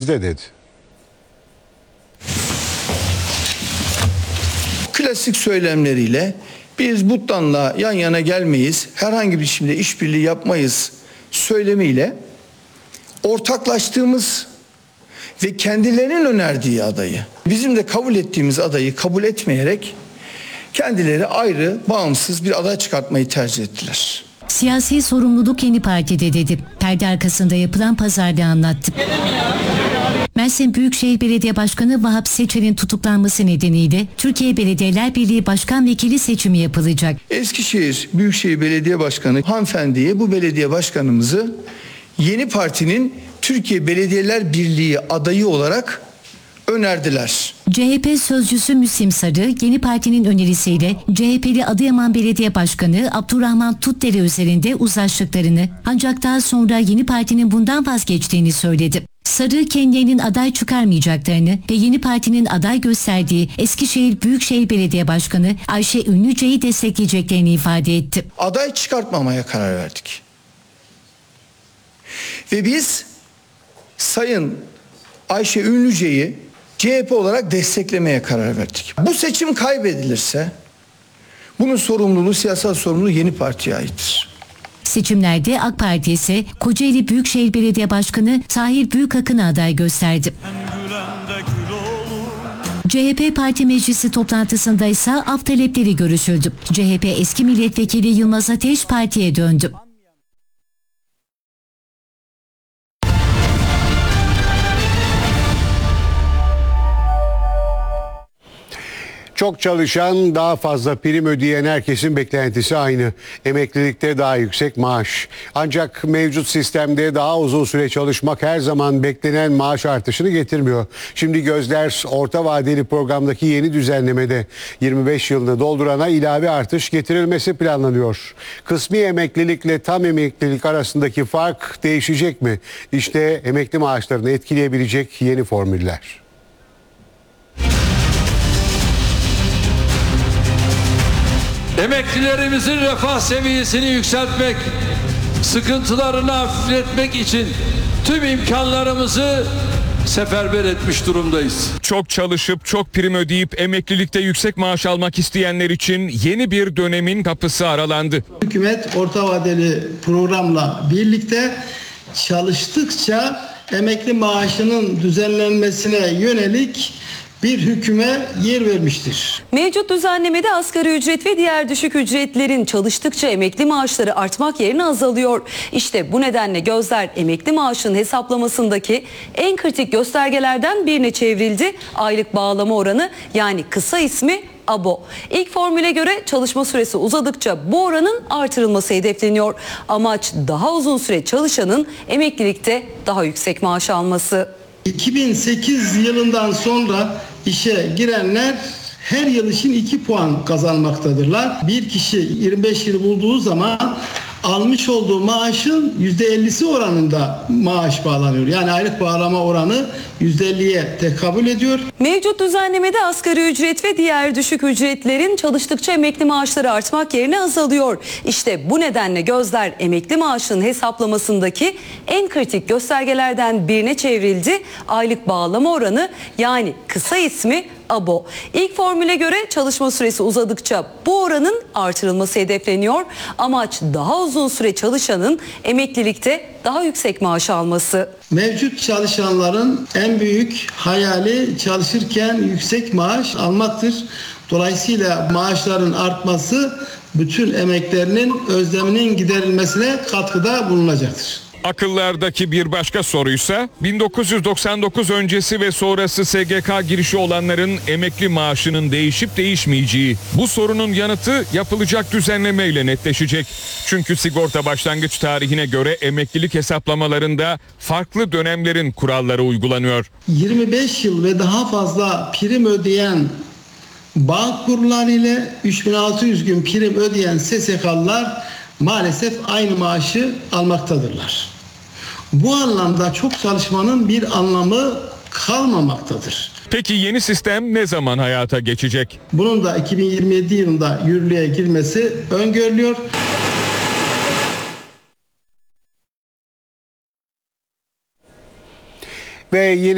bizde dedi. Klasik söylemleriyle biz BUT'tanla yan yana gelmeyiz, herhangi bir biçimde işbirliği yapmayız söylemiyle ortaklaştığımız ve kendilerinin önerdiği adayı, bizim de kabul ettiğimiz adayı kabul etmeyerek kendileri ayrı, bağımsız bir aday çıkartmayı tercih ettiler. Siyasi sorumluluk Yeni Parti'de dedi. Perde arkasında yapılan pazarlığı anlattı. Mersin Büyükşehir Belediye Başkanı Vahap Seçer'in tutuklanması nedeniyle Türkiye Belediyeler Birliği Başkan Vekili seçimi yapılacak. Eskişehir Büyükşehir Belediye Başkanı hanımefendiye bu belediye başkanımızı Yeni Parti'nin Türkiye Belediyeler Birliği adayı olarak önerdiler. CHP sözcüsü Müslim Sarı, Yeni Parti'nin önerisiyle CHP'li Adıyaman Belediye Başkanı Abdurrahman Tutdere üzerinde uzlaştıklarını, ancak daha sonra Yeni Parti'nin bundan vazgeçtiğini söyledi. Sarı, kendilerinin aday çıkarmayacaklarını ve Yeni Parti'nin aday gösterdiği Eskişehir Büyükşehir Belediye Başkanı Ayşe Ünlüce'yi destekleyeceklerini ifade etti. Aday çıkartmamaya karar verdik. Ve biz Sayın Ayşe Ünlüce'yi CHP olarak desteklemeye karar verdik. Bu seçim kaybedilirse bunun sorumluluğu, siyasal sorumluluğu Yeni Parti'ye aittir. Seçimlerde AK Parti ise Kocaeli Büyükşehir Belediye Başkanı Tahir Büyükakın'ı aday gösterdi. CHP Parti Meclisi toplantısında ise af talepleri görüşüldü. CHP eski milletvekili Yılmaz Ateş partiye döndü. Çok çalışan, daha fazla prim ödeyen herkesin beklentisi aynı. Emeklilikte daha yüksek maaş. Ancak mevcut sistemde daha uzun süre çalışmak her zaman beklenen maaş artışını getirmiyor. Şimdi gözler orta vadeli programdaki yeni düzenlemede 25 yılını doldurana ilave artış getirilmesi planlanıyor. Kısmi emeklilikle tam emeklilik arasındaki fark değişecek mi? İşte emekli maaşlarını etkileyebilecek yeni formüller. Emeklilerimizin refah seviyesini yükseltmek, sıkıntılarını hafifletmek için tüm imkanlarımızı seferber etmiş durumdayız. Çok çalışıp çok prim ödeyip emeklilikte yüksek maaş almak isteyenler için yeni bir dönemin kapısı aralandı. Hükümet orta vadeli programla birlikte çalıştıkça emekli maaşının düzenlenmesine yönelik bir hüküme yer vermiştir. Mevcut düzenlemede asgari ücret ve diğer düşük ücretlerin çalıştıkça emekli maaşları artmak yerine azalıyor. İşte bu nedenle gözler emekli maaşının hesaplamasındaki en kritik göstergelerden birine çevrildi. Aylık bağlama oranı, yani kısa ismi ABO. İlk formüle göre çalışma süresi uzadıkça bu oranın artırılması hedefleniyor. Amaç daha uzun süre çalışanın emeklilikte daha yüksek maaş alması. 2008 yılından sonra işe girenler her yıl için 2 puan kazanmaktadırlar. Bir kişi 25 yıl bulduğu zaman almış olduğu maaşın %50'si oranında maaş bağlanıyor. Yani aylık bağlama oranı %50'ye tekabül ediyor. Mevcut düzenlemede asgari ücret ve diğer düşük ücretlerin çalıştıkça emekli maaşları artmak yerine azalıyor. İşte bu nedenle gözler emekli maaşının hesaplamasındaki en kritik göstergelerden birine çevrildi. Aylık bağlama oranı, yani kısa ismi ABO. İlk formüle göre çalışma süresi uzadıkça bu oranın artırılması hedefleniyor. Amaç daha uzun süre çalışanın emeklilikte daha yüksek maaş alması. Mevcut çalışanların en büyük hayali çalışırken yüksek maaş almaktır. Dolayısıyla maaşların artması bütün emeklerinin özleminin giderilmesine katkıda bulunacaktır. Akıllardaki bir başka soruysa 1999 öncesi ve sonrası SGK girişi olanların emekli maaşının değişip değişmeyeceği. Bu sorunun yanıtı yapılacak düzenlemeyle netleşecek. Çünkü sigorta başlangıç tarihine göre emeklilik hesaplamalarında farklı dönemlerin kuralları uygulanıyor. 25 yıl ve daha fazla prim ödeyen Bağkur ile 3600 gün prim ödeyen SSK'lılar maalesef aynı maaşı almaktadırlar. Bu anlamda çok çalışmanın bir anlamı kalmamaktadır. Peki yeni sistem ne zaman hayata geçecek? Bunun da 2027 yılında yürürlüğe girmesi öngörülüyor. Ve yine